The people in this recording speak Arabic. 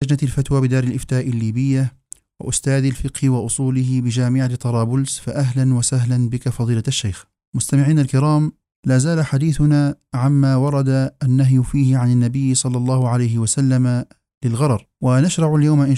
لجنة الفتوى بدار الإفتاء الليبية وأستاذ الفقه وأصوله بجامعة طرابلس، فأهلا وسهلا بك فضيلة الشيخ. مستمعين الكرام، لا زال حديثنا عما ورد النهي فيه عن النبي صلى الله عليه وسلم للغرر، ونشرع اليوم إن